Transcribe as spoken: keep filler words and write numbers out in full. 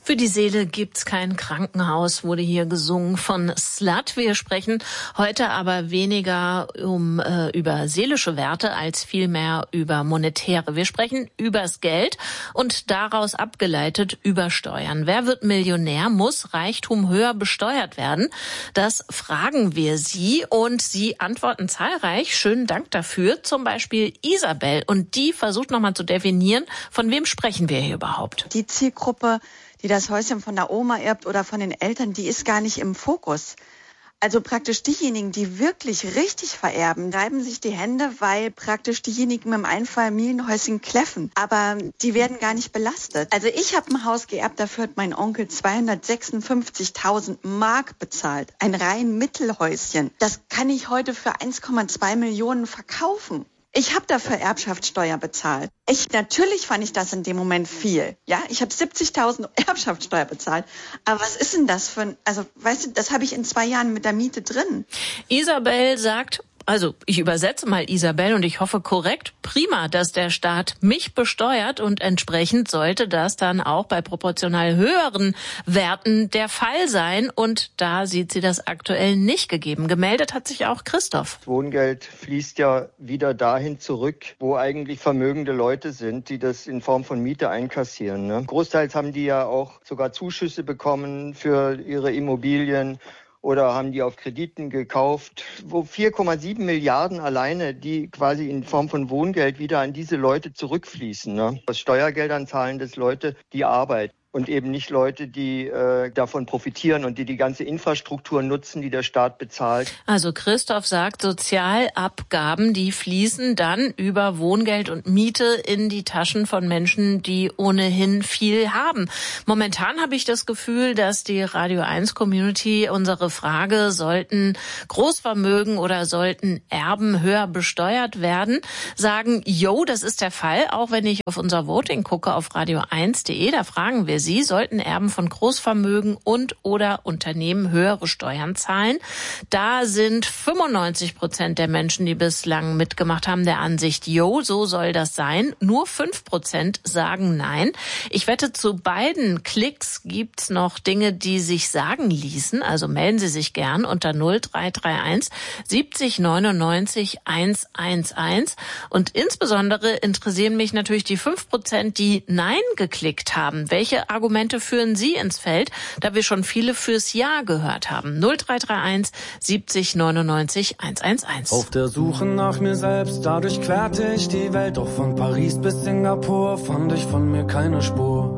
Für die Seele gibt's kein Krankenhaus, wurde hier gesungen von Slut. Wir sprechen heute aber weniger um äh, über seelische Werte als vielmehr über monetäre. Wir sprechen übers Geld und daraus abgeleitet über Steuern. Wer wird Millionär? Muss Reichtum höher besteuert werden? Das fragen wir Sie und Sie antworten zahlreich. Schönen Dank dafür. Zum Beispiel Isabel. Und die versucht nochmal zu definieren, von wem sprechen wir hier überhaupt? Die Zielgruppe, die das Häuschen von der Oma erbt oder von den Eltern, die ist gar nicht im Fokus. Also praktisch diejenigen, die wirklich richtig vererben, reiben sich die Hände, weil praktisch diejenigen mit dem Einfamilienhäuschen kläffen. Aber die werden gar nicht belastet. Also ich habe ein Haus geerbt, dafür hat mein Onkel zweihundertsechsundfünfzigtausend Mark bezahlt. Ein rein Mittelhäuschen. Das kann ich heute für eins Komma zwei Millionen verkaufen. Ich habe dafür Erbschaftssteuer bezahlt. Ich, natürlich fand ich das in dem Moment viel. Ja, ich habe siebzigtausend Erbschaftssteuer bezahlt. Aber was ist denn das für ein, also weißt du, das habe ich in zwei Jahren mit der Miete drin. Isabel sagt, also ich übersetze mal Isabel und ich hoffe korrekt, prima, dass der Staat mich besteuert und entsprechend sollte das dann auch bei proportional höheren Werten der Fall sein und da sieht sie das aktuell nicht gegeben. Gemeldet hat sich auch Christoph. Das Wohngeld fließt ja wieder dahin zurück, wo eigentlich vermögende Leute sind, die das in Form von Miete einkassieren. Ne? Großteils haben die ja auch sogar Zuschüsse bekommen für ihre Immobilien. Oder haben die auf Krediten gekauft, wo vier Komma sieben Milliarden alleine, die quasi in Form von Wohngeld wieder an diese Leute zurückfließen. Ne? Aus Steuergeldern zahlen das Leute, die arbeiten. Und eben nicht Leute, die äh, davon profitieren und die die ganze Infrastruktur nutzen, die der Staat bezahlt. Also Christoph sagt, Sozialabgaben, die fließen dann über Wohngeld und Miete in die Taschen von Menschen, die ohnehin viel haben. Momentan habe ich das Gefühl, dass die Radio eins Community unsere Frage, sollten Großvermögen oder sollten Erben höher besteuert werden, sagen, jo, das ist der Fall. Auch wenn ich auf unser Voting gucke auf radio eins punkt de, da fragen wir Sie, sollten Erben von Großvermögen und oder Unternehmen höhere Steuern zahlen. Da sind fünfundneunzig Prozent der Menschen, die bislang mitgemacht haben, der Ansicht, jo, so soll das sein. Nur fünf Prozent sagen nein. Ich wette, zu beiden Klicks gibt's noch Dinge, die sich sagen ließen. Also melden Sie sich gern unter null drei drei eins siebzig neunundneunzig hundertelf. Und insbesondere interessieren mich natürlich die fünf Prozent, die Nein geklickt haben. Welche Argumente führen Sie ins Feld, da wir schon viele fürs Ja gehört haben? null drei drei eins siebzig neunundneunzig hundertelf. Auf der Suche nach mir selbst, dadurch querte ich die Welt. Doch von Paris bis Singapur fand ich von mir keine Spur.